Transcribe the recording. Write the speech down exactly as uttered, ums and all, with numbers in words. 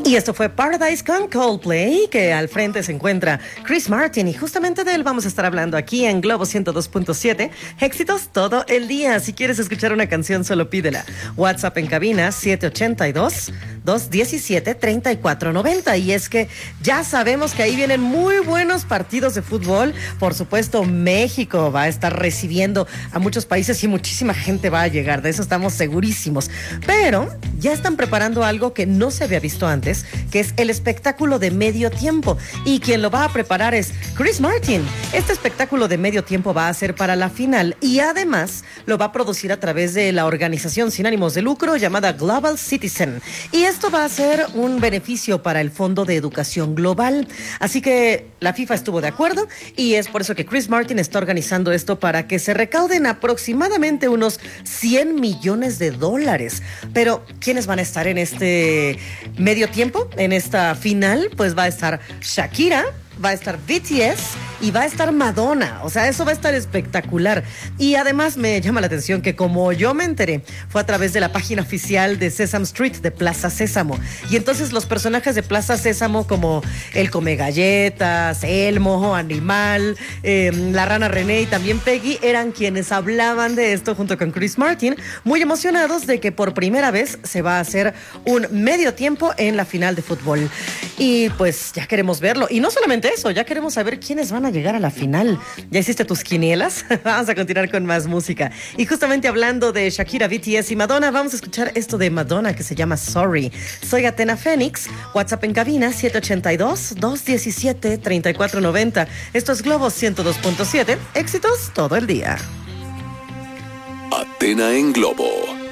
Y esto fue Paradise con Coldplay, que al frente se encuentra Chris Martin, y justamente de él vamos a estar hablando aquí en Globo ciento dos punto siete. Éxitos todo el día. Si quieres escuchar una canción, solo pídela. WhatsApp en cabina siete ocho dos, dos uno siete, tres cuatro nueve cero. Y es que ya sabemos que ahí vienen muy buenos partidos de fútbol. Por supuesto, México va a estar recibiendo a muchos países y muchísima gente va a llegar. De eso estamos segurísimos. Pero ya están preparando algo que no se había visto antes, que es el espectáculo de medio tiempo, y quien lo va a preparar es Chris Martin. Este espectáculo de medio tiempo va a ser para la final y además lo va a producir a través de la organización sin ánimos de lucro llamada Global Citizen, y esto va a ser un beneficio para el Fondo de Educación Global. Así que la FIFA estuvo de acuerdo y es por eso que Chris Martin está organizando esto, para que se recauden aproximadamente unos cien millones de dólares. Pero ¿quiénes van a estar en este medio tiempo? En esta final, pues va a estar Shakira, va a estar B T S y va a estar Madonna. O sea, eso va a estar espectacular. Y además me llama la atención que, como yo me enteré, fue a través de la página oficial de Sesame Street, de Plaza Sésamo. Y entonces los personajes de Plaza Sésamo, como el Come Galletas, Elmo, Animal, eh, la Rana René y también Peggy, eran quienes hablaban de esto junto con Chris Martin, muy emocionados de que por primera vez se va a hacer un medio tiempo en la final de fútbol. Y pues ya queremos verlo. Y no solamente eso, ya queremos saber quiénes van a llegar a la final. ¿Ya hiciste tus quinielas? Vamos a continuar con más música. Y justamente hablando de Shakira, B T S y Madonna, vamos a escuchar esto de Madonna que se llama Sorry. Soy Atena Fénix, WhatsApp en cabina siete ocho dos, dos uno siete, tres cuatro nueve cero. Esto es Globo ciento dos punto siete, éxitos todo el día. Atena en Globo.